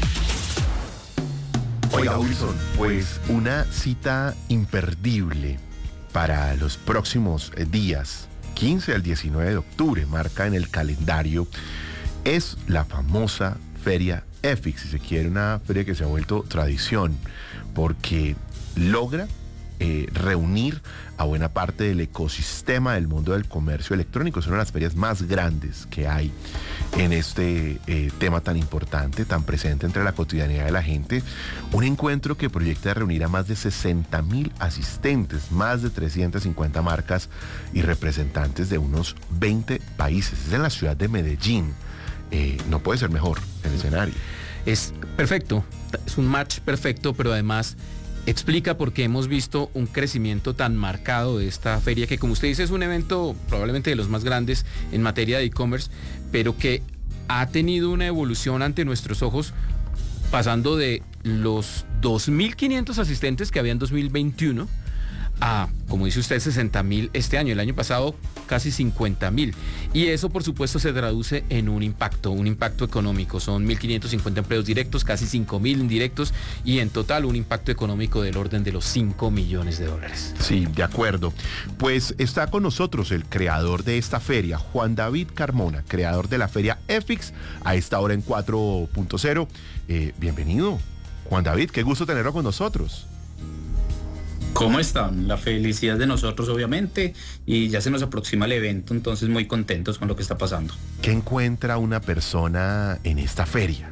Oiga, Wilson, pues una cita imperdible para los próximos días, 15 al 19 de octubre, marca en el calendario, es la famosa Feria EFIX, si se quiere, una feria que se ha vuelto tradición, porque logra reunir a buena parte del ecosistema del mundo del comercio electrónico. Es una de las ferias más grandes que hay en este tema tan importante, tan presente entre la cotidianidad de la gente. Un encuentro que proyecta reunir a más de 60,000 asistentes, más de 350 marcas y representantes de unos 20 países. Es en la ciudad de Medellín. No puede ser mejor el escenario. Es perfecto, es un match perfecto, pero además explica por qué hemos visto un crecimiento tan marcado de esta feria, que como usted dice es un evento probablemente de los más grandes en materia de e-commerce, pero que ha tenido una evolución ante nuestros ojos, pasando de los 2.500 asistentes que había en 2021 a, como dice usted, 60.000 este año. El año pasado casi 50.000. Y eso, por supuesto, se traduce en un impacto económico. Son 1.550 empleos directos, casi 5.000 indirectos y en total un impacto económico del orden de los 5 millones de dólares. Sí, de acuerdo. Pues está con nosotros el creador de esta feria, Juan David Carmona, creador de la feria EFIX, a esta hora en 4.0. Bienvenido, Juan David, qué gusto tenerlo con nosotros. ¿Cómo están? La felicidad de nosotros, obviamente, y ya se nos aproxima el evento, entonces muy contentos con lo que está pasando. ¿Qué encuentra una persona en esta feria?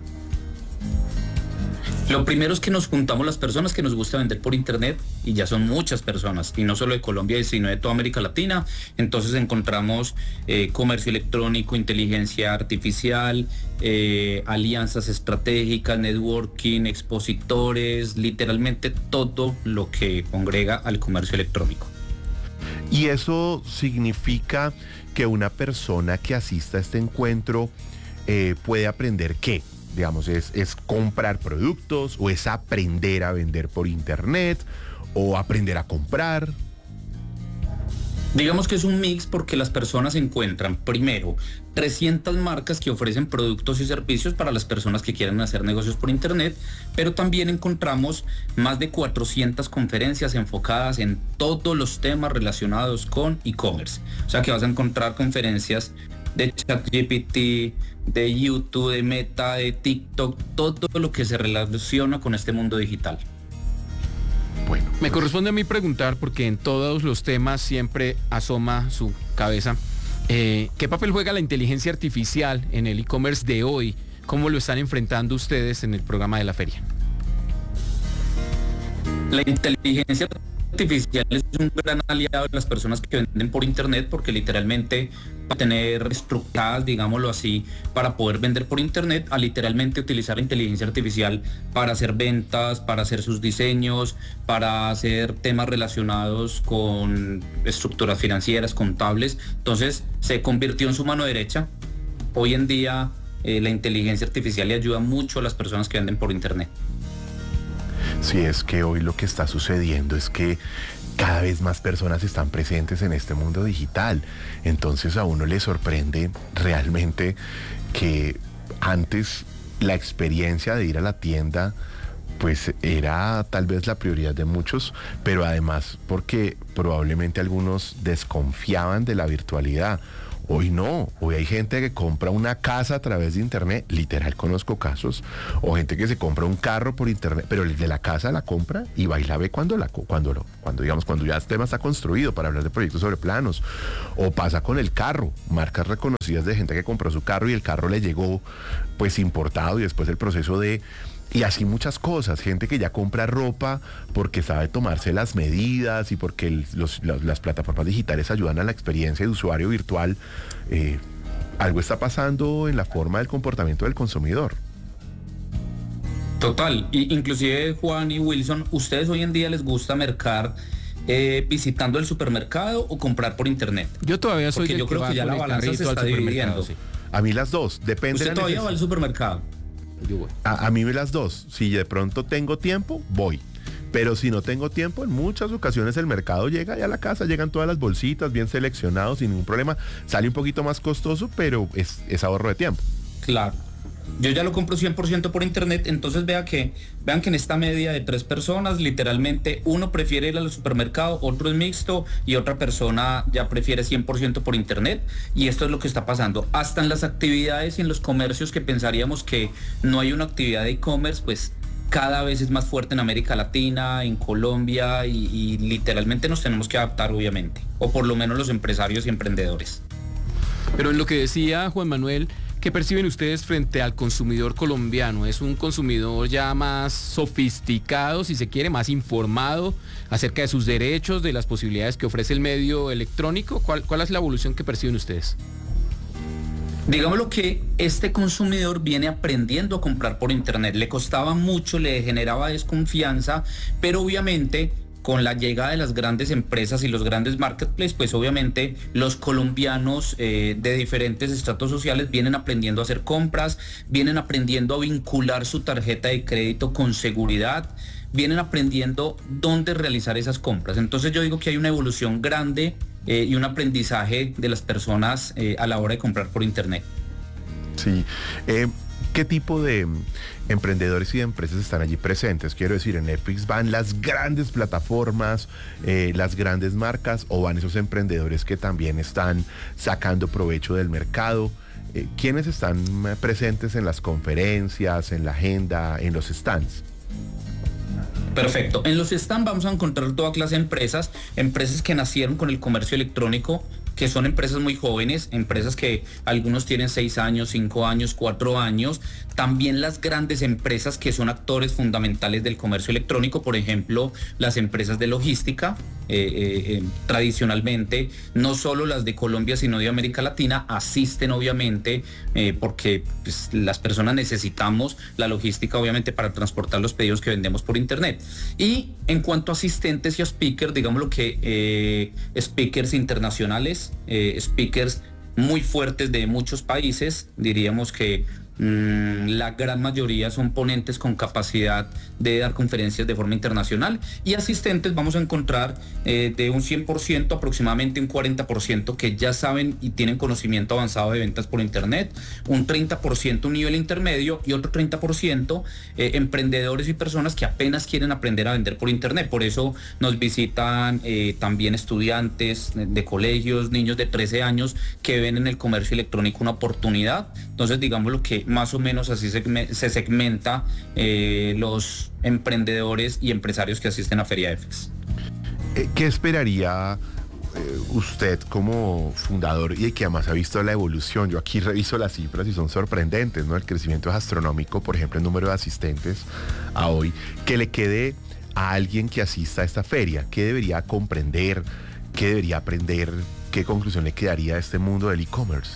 Lo primero es que nos juntamos las personas que nos gusta vender por internet, y ya son muchas personas, y no solo de Colombia, sino de toda América Latina. Entonces encontramos comercio electrónico, inteligencia artificial, alianzas estratégicas, networking, expositores, literalmente todo lo que congrega al comercio electrónico. Y eso significa que una persona que asista a este encuentro puede aprender ¿qué? Digamos, es comprar productos, o es aprender a vender por internet, o aprender a comprar. Digamos que es un mix, porque las personas encuentran primero 300 marcas que ofrecen productos y servicios para las personas que quieren hacer negocios por internet, pero también encontramos más de 400 conferencias enfocadas en todos los temas relacionados con e-commerce. O sea que vas a encontrar conferencias de ChatGPT, de YouTube, de Meta, de TikTok, todo lo que se relaciona con este mundo digital. Bueno, me corresponde a mí preguntar, porque en todos los temas siempre asoma su cabeza, ¿qué papel juega la inteligencia artificial en el e-commerce de hoy? ¿Cómo lo están enfrentando ustedes en el programa de la feria? La inteligencia artificial es un gran aliado de las personas que venden por internet, porque literalmente va a tener estructuradas, digámoslo así, para poder vender por internet, a literalmente utilizar la inteligencia artificial para hacer ventas, para hacer sus diseños, para hacer temas relacionados con estructuras financieras, contables. Entonces se convirtió en su mano derecha. Hoy en día la inteligencia artificial le ayuda mucho a las personas que venden por internet. Sí, es que hoy lo que está sucediendo es que cada vez más personas están presentes en este mundo digital. Entonces a uno le sorprende realmente que antes la experiencia de ir a la tienda pues era tal vez la prioridad de muchos, pero además porque probablemente algunos desconfiaban de la virtualidad. Hoy no, hoy hay gente que compra una casa a través de internet, literal conozco casos, o gente que se compra un carro por internet, pero el de la casa la compra y va y la ve cuando ya el tema está construido, para hablar de proyectos sobre planos, o pasa con el carro, marcas reconocidas de gente que compró su carro y el carro le llegó pues importado, y después el proceso de... Y así muchas cosas, gente que ya compra ropa porque sabe tomarse las medidas y porque las plataformas digitales ayudan a la experiencia de usuario virtual. Algo está pasando en la forma del comportamiento del consumidor. Total, inclusive Juan y Wilson, ¿ustedes hoy en día les gusta mercar visitando el supermercado o comprar por internet? Yo todavía soy porque yo creo que ya la balanza se está dividiendo. Sí. A mí las dos, depende. ¿Usted todavía va al supermercado? A mí las dos. Si de pronto tengo tiempo, voy. Pero si no tengo tiempo, en muchas ocasiones el mercado llega y a la casa llegan todas las bolsitas bien seleccionados sin ningún problema. Sale un poquito más costoso, pero es ahorro de tiempo. Claro. Yo ya lo compro 100% por internet, entonces vean que en esta media de 3 personas, literalmente uno prefiere ir al supermercado, otro es mixto y otra persona ya prefiere 100% por internet. Y esto es lo que está pasando. Hasta en las actividades y en los comercios que pensaríamos que no hay una actividad de e-commerce, pues cada vez es más fuerte en América Latina, en Colombia, y literalmente nos tenemos que adaptar, obviamente, o por lo menos los empresarios y emprendedores. Pero en lo que decía Juan Manuel, ¿qué perciben ustedes frente al consumidor colombiano? ¿Es un consumidor ya más sofisticado, si se quiere, más informado acerca de sus derechos, de las posibilidades que ofrece el medio electrónico? ¿Cuál es la evolución que perciben ustedes? Digámoslo que este consumidor viene aprendiendo a comprar por internet, le costaba mucho, le generaba desconfianza, pero obviamente con la llegada de las grandes empresas y los grandes marketplaces, pues obviamente los colombianos de diferentes estratos sociales vienen aprendiendo a hacer compras, vienen aprendiendo a vincular su tarjeta de crédito con seguridad, vienen aprendiendo dónde realizar esas compras. Entonces yo digo que hay una evolución grande y un aprendizaje de las personas a la hora de comprar por internet. Sí. ¿Qué tipo de emprendedores y de empresas están allí presentes? Quiero decir, en Netflix van las grandes plataformas, las grandes marcas, o van esos emprendedores que también están sacando provecho del mercado. ¿Quiénes están presentes en las conferencias, en la agenda, en los stands? Perfecto. En los stands vamos a encontrar toda clase de empresas que nacieron con el comercio electrónico, que son empresas muy jóvenes, empresas que algunos tienen 6 años, 5 años, 4 años. También las grandes empresas que son actores fundamentales del comercio electrónico, por ejemplo, las empresas de logística, tradicionalmente, no solo las de Colombia, sino de América Latina, asisten obviamente, porque pues, las personas necesitamos la logística obviamente para transportar los pedidos que vendemos por internet. Y en cuanto a asistentes y a speakers, digámoslo que speakers internacionales, speakers muy fuertes de muchos países, diríamos que la gran mayoría son ponentes con capacidad de dar conferencias de forma internacional, y asistentes vamos a encontrar de un 100% aproximadamente un 40% que ya saben y tienen conocimiento avanzado de ventas por internet, un 30% un nivel intermedio y otro 30% emprendedores y personas que apenas quieren aprender a vender por internet. Por eso nos visitan también estudiantes de colegios, niños de 13 años que ven en el comercio electrónico una oportunidad. Entonces digámoslo que más o menos así se segmenta los emprendedores y empresarios que asisten a Feria EFEX. ¿Qué esperaría usted como fundador y que además ha visto la evolución? Yo aquí reviso las cifras y son sorprendentes, ¿no? El crecimiento es astronómico, por ejemplo, el número de asistentes a hoy. Que le quede a alguien que asista a esta feria, ¿qué debería comprender? ¿Qué debería aprender? ¿Qué conclusión le quedaría a este mundo del e-commerce?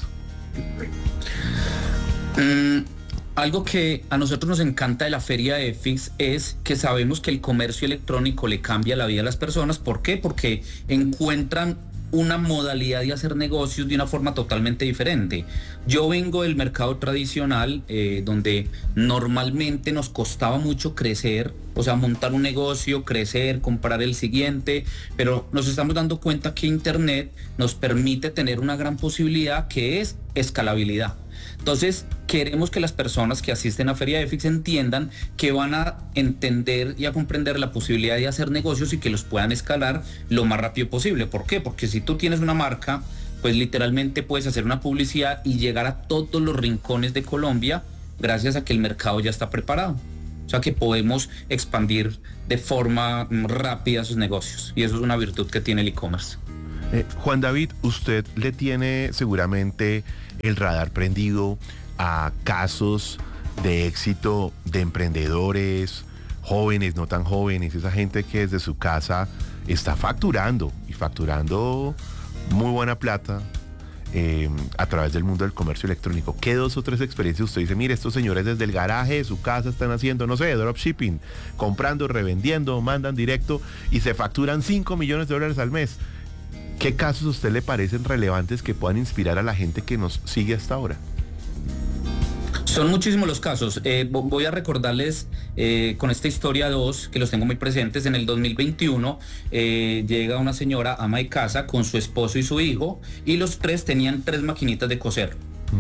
Algo que a nosotros nos encanta de la Feria EFEX es que sabemos que el comercio electrónico le cambia la vida a las personas. ¿Por qué? Porque encuentran una modalidad de hacer negocios de una forma totalmente diferente. Yo vengo del mercado tradicional, donde normalmente nos costaba mucho crecer, o sea, montar un negocio, crecer, comprar el siguiente, pero nos estamos dando cuenta que Internet nos permite tener una gran posibilidad, que es escalabilidad. Entonces, queremos que las personas que asisten a Feria EFEX entiendan que van a entender y a comprender la posibilidad de hacer negocios y que los puedan escalar lo más rápido posible. ¿Por qué? Porque si tú tienes una marca, pues literalmente puedes hacer una publicidad y llegar a todos los rincones de Colombia gracias a que el mercado ya está preparado. O sea que podemos expandir de forma rápida sus negocios, y eso es una virtud que tiene el e-commerce. Juan David, usted le tiene seguramente el radar prendido a casos de éxito de emprendedores, jóvenes, no tan jóvenes, esa gente que desde su casa está facturando y facturando muy buena plata a través del mundo del comercio electrónico. ¿Qué 2 o 3 experiencias usted dice, mire, estos señores desde el garaje de su casa están haciendo, no sé, dropshipping, comprando, revendiendo, mandan directo y se facturan $5 millones al mes? ¿Qué casos a usted le parecen relevantes que puedan inspirar a la gente que nos sigue hasta ahora? Son muchísimos los casos. Voy a recordarles con esta historia 2, que los tengo muy presentes. En el 2021 llega una señora ama de casa con su esposo y su hijo, y los 3 tenían 3 maquinitas de coser.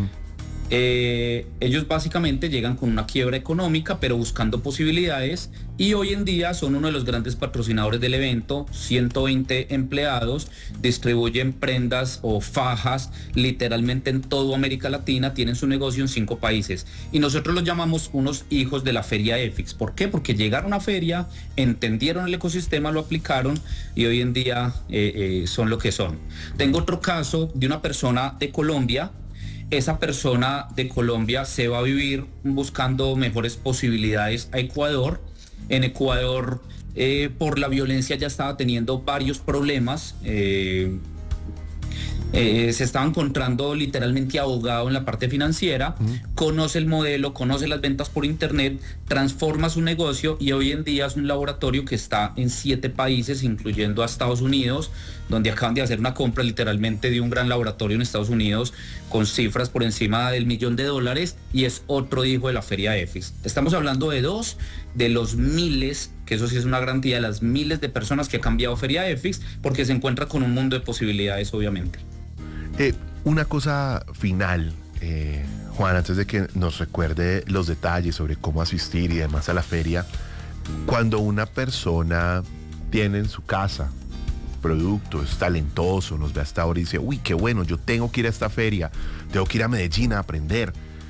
Ellos básicamente llegan con una quiebra económica, pero buscando posibilidades, y hoy en día son uno de los grandes patrocinadores del evento. 120 empleados, distribuyen prendas o fajas literalmente en toda América Latina, tienen su negocio en 5 países, y nosotros los llamamos unos hijos de la Feria EFEX. ¿Por qué? Porque llegaron a feria, entendieron el ecosistema, lo aplicaron, y hoy en día son lo que son. Tengo otro caso de una persona de Colombia. Esa persona de Colombia se va a vivir buscando mejores posibilidades a Ecuador. En Ecuador, por la violencia, ya estaba teniendo varios problemas. se estaba encontrando literalmente ahogado en la parte financiera, conoce el modelo, conoce las ventas por internet, transforma su negocio y hoy en día es un laboratorio que está en 7 países, incluyendo a Estados Unidos, donde acaban de hacer una compra literalmente de un gran laboratorio en Estados Unidos con cifras por encima del $1.000.000 y es otro hijo de la Feria EFIX. Estamos hablando de 2 de los miles, que eso sí es una garantía, de las miles de personas que ha cambiado Feria EFIX porque se encuentra con un mundo de posibilidades, obviamente. Una cosa final, Juan, antes de que nos recuerde los detalles sobre cómo asistir y demás a la feria. Cuando una persona tiene en su casa producto, es talentoso, nos ve hasta ahora y dice, uy, qué bueno, yo tengo que ir a esta feria, tengo que ir a Medellín a aprender.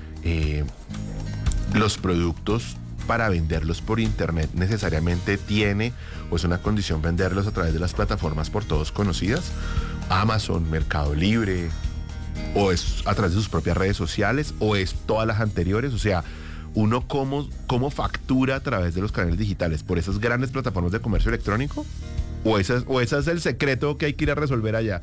Los productos para venderlos por internet necesariamente tiene o es una condición venderlos a través de las plataformas por todos conocidas, Amazon, Mercado Libre, o es a través de sus propias redes sociales, o es todas las anteriores. O sea, uno cómo factura a través de los canales digitales, por esas grandes plataformas de comercio electrónico, o ese es el secreto que hay que ir a resolver allá.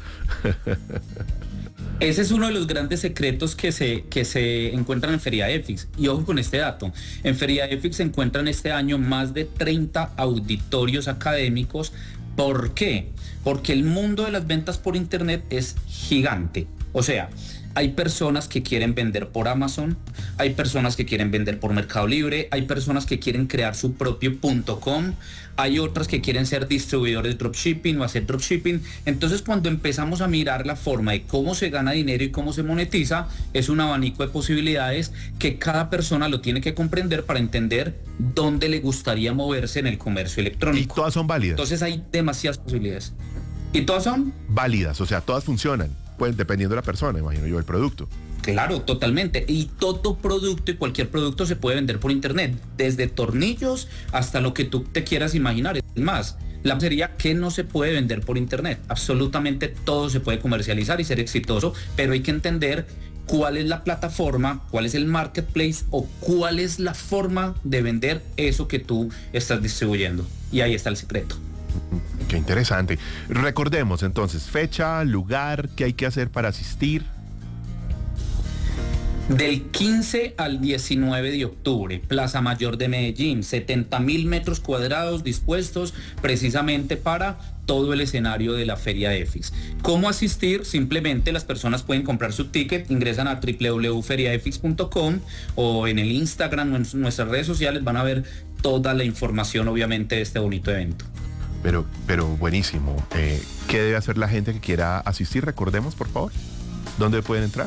Ese es uno de los grandes secretos que se encuentran en Feria EFIX. Y ojo con este dato. En Feria EFIX se encuentran este año más de 30 auditorios académicos. ¿Por qué? Porque el mundo de las ventas por internet es gigante. O sea, hay personas que quieren vender por Amazon, hay personas que quieren vender por Mercado Libre, hay personas que quieren crear su propio .com, hay otras que quieren ser distribuidores de dropshipping o hacer dropshipping. Entonces, cuando empezamos a mirar la forma de cómo se gana dinero y cómo se monetiza, es un abanico de posibilidades que cada persona lo tiene que comprender para entender dónde le gustaría moverse en el comercio electrónico. Y todas son válidas. Entonces hay demasiadas posibilidades. ¿Y todas son? Válidas, o sea, todas funcionan. Pues dependiendo de la persona, imagino yo, el producto. Claro, totalmente. Y todo producto y cualquier producto se puede vender por internet, desde tornillos hasta lo que tú te quieras imaginar. Es más, la sería que no se puede vender por internet. Absolutamente todo se puede comercializar y ser exitoso, pero hay que entender cuál es la plataforma, cuál es el marketplace o cuál es la forma de vender eso que tú estás distribuyendo. Y ahí está el secreto. Qué interesante. Recordemos entonces, fecha, lugar, qué hay que hacer para asistir. Del 15 al 19 de octubre, Plaza Mayor de Medellín, 70.000 metros cuadrados dispuestos precisamente para todo el escenario de la Feria EFIX. ¿Cómo asistir? Simplemente las personas pueden comprar su ticket, ingresan a www.feriaefix.com o en el Instagram o en nuestras redes sociales van a ver toda la información, obviamente, de este bonito evento. Pero buenísimo. ¿Qué debe hacer la gente que quiera asistir? Recordemos, por favor. ¿Dónde pueden entrar?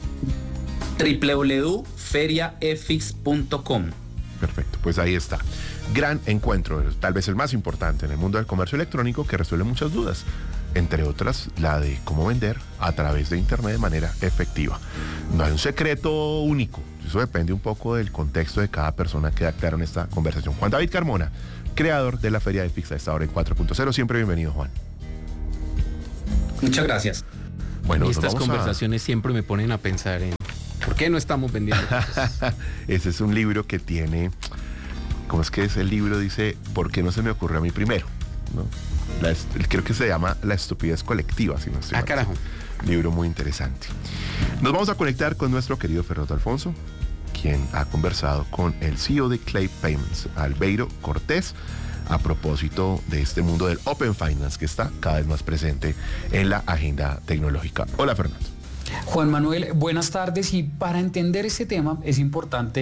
www.feriaefix.com. Perfecto, pues ahí está. Gran encuentro, tal vez el más importante en el mundo del comercio electrónico, que resuelve muchas dudas, entre otras la de cómo vender a través de internet de manera efectiva. No hay un secreto único, eso depende un poco del contexto de cada persona, queda claro en esta conversación. Juan David Carmona, creador de la Feria EFIX a esta hora en 4.0. Siempre bienvenido, Juan. Muchas gracias. Bueno, y estas conversaciones siempre me ponen a pensar en ¿por qué no estamos vendiendo cosas? Ese es un libro que tiene, ¿cómo es que es el libro? Dice, ¿por qué no se me ocurrió a mí primero? ¿No? Creo que se llama La estupidez colectiva, si no estoy mal. Carajo. Libro muy interesante. Nos vamos a conectar con nuestro querido Fernando Alfonso, quien ha conversado con el CEO de Clay Payments, Albeiro Cortés, a propósito de este mundo del Open Finance que está cada vez más presente en la agenda tecnológica. Hola, Fernando. Juan Manuel, buenas tardes, y para entender este tema es importante